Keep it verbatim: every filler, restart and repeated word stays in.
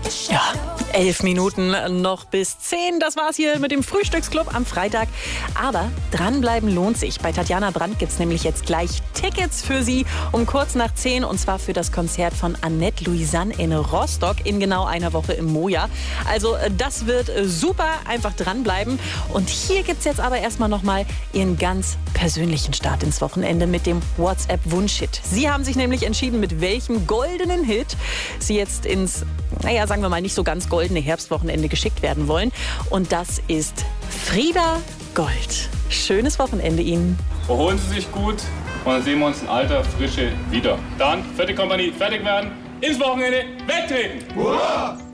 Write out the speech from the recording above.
Ja, elf Minuten noch bis zehn. Das war's hier mit dem Frühstücksclub am Freitag. Aber dranbleiben lohnt sich. Bei Tatjana Brandt gibt's nämlich jetzt gleich Tickets für Sie um kurz nach zehn. Und zwar für das Konzert von Annette Louisanne in Rostock in genau einer Woche im Moja. Also das wird super. Einfach dranbleiben. Und hier gibt's jetzt aber erstmal nochmal Ihren ganz persönlichen Start ins Wochenende mit dem WhatsApp-Wunsch-Hit. Sie haben sich nämlich entschieden, mit welchem goldenen Hit Sie jetzt ins, naja, sagen wir mal, nicht so ganz goldene Herbstwochenende geschickt werden wollen. Und das ist Frieda Gold. Schönes Wochenende Ihnen. Erholen Sie sich gut und dann sehen wir uns in alter Frische wieder. Dann, vierte Kompanie, fertig werden, ins Wochenende, wegtreten! Hurra!